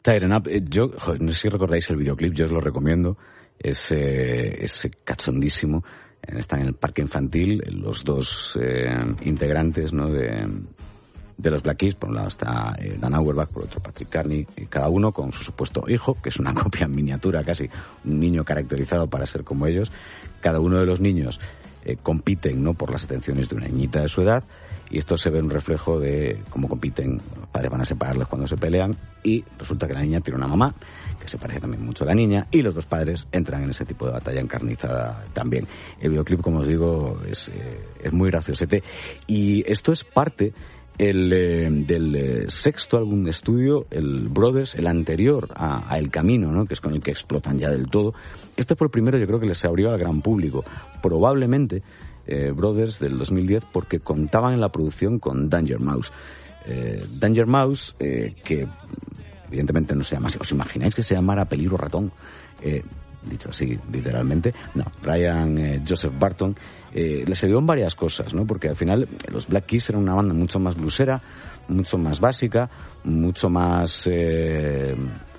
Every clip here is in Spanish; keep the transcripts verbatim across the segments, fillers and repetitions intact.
Tighten Up, eh, yo, joder, no sé si recordáis el videoclip, yo os lo recomiendo, es, eh, es cachondísimo. Están en el parque infantil los dos eh, integrantes, ¿no?, de, de los Black Keys. Por un lado está eh, Dan Auerbach, por otro Patrick Carney, y cada uno con su supuesto hijo, que es una copia en miniatura casi, un niño caracterizado para ser como ellos. Cada uno de los niños eh, compiten, ¿no?, por las atenciones de una niñita de su edad, y esto se ve un reflejo de cómo compiten. Los padres van a separarlos cuando se pelean, y resulta que la niña tiene una mamá que se parece también mucho a la niña, y los dos padres entran en ese tipo de batalla encarnizada también. El videoclip, como os digo, es, eh, es muy graciosete, y esto es parte el, eh, del eh, sexto álbum de estudio, el Brothers, el anterior a, a El Camino, ¿no?, que es con el que explotan ya del todo. Este fue el primero, yo creo, que les abrió al gran público. Probablemente eh, Brothers del dos mil diez, porque contaban en la producción con Danger Mouse. Eh, Danger Mouse, eh, que evidentemente no se llama así. ¿Os imagináis que se llamara Peligro Ratón? Eh, dicho así, literalmente. No, Brian eh, Joseph Barton eh, les ayudó en varias cosas, ¿no? Porque al final los Black Keys eran una banda mucho más bluesera, mucho más básica, mucho más eh,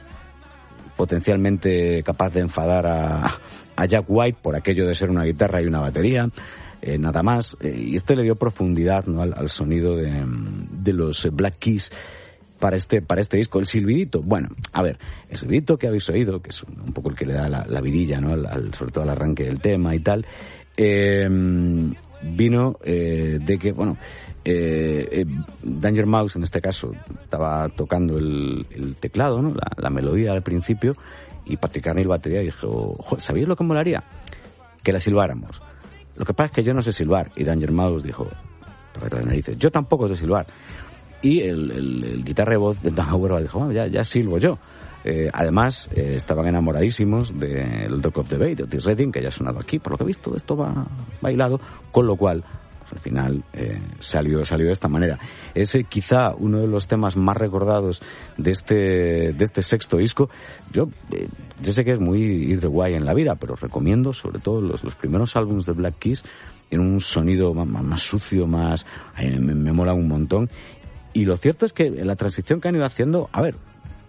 potencialmente capaz de enfadar a, a Jack White por aquello de ser una guitarra y una batería. Eh, nada más, eh, y este le dio profundidad, ¿no?, al, al sonido de, de los Black Keys para este para este disco. El silbidito, bueno, a ver, el silbidito que habéis oído, que es un, un poco el que le da la, la vidilla, ¿no?, al, al, sobre todo al arranque del tema y tal, eh, vino eh, de que, bueno, eh, eh, Danger Mouse en este caso estaba tocando el, el teclado, ¿no?, la, la melodía al principio, y Patrick Carney el batería dijo, ¿sabéis lo que molaría? Que la silbáramos. Lo que pasa es que yo no sé silbar. Y Danger Mouse dijo, dice, yo tampoco sé silbar. Y el, el, el guitarra y voz de Dan Auerbach dijo, bueno, ya, ya silbo yo. Eh, además, eh, estaban enamoradísimos del Dock of the Bay, de Otis Redding, que ya ha sonado aquí. Por lo que he visto, esto va bailado, con lo cual, pues, al final eh, salió, salió de esta manera. Es eh, quizá uno de los temas más recordados de este, de este sexto disco. Yo, eh, yo sé que es muy ir de guay en la vida, pero os recomiendo sobre todo los, los primeros álbumes de Black Keys. Tienen un sonido más, más sucio, más eh, me, me mola un montón. Y lo cierto es que la transición que han ido haciendo, a ver,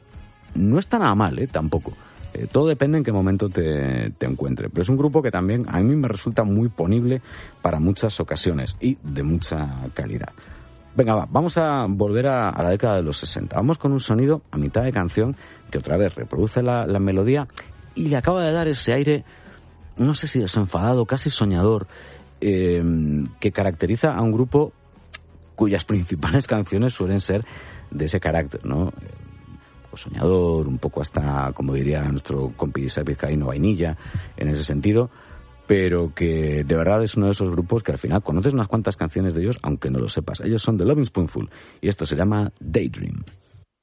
no está nada mal, ¿eh? Tampoco. Eh, todo depende en qué momento te, te encuentre. Pero es un grupo que también a mí me resulta muy ponible para muchas ocasiones y de mucha calidad. Venga, va, vamos a volver a, a la década de los sesenta. Vamos con un sonido a mitad de canción que otra vez reproduce la, la melodía y le acaba de dar ese aire, no sé si desenfadado, casi soñador, eh, que caracteriza a un grupo cuyas principales canciones suelen ser de ese carácter, ¿no? Pues soñador, un poco hasta, como diría nuestro compi vizcaíno, vainilla, en ese sentido, pero que de verdad es uno de esos grupos que al final conoces unas cuantas canciones de ellos, aunque no lo sepas. Ellos son The Loving Spoonful, y esto se llama Daydream.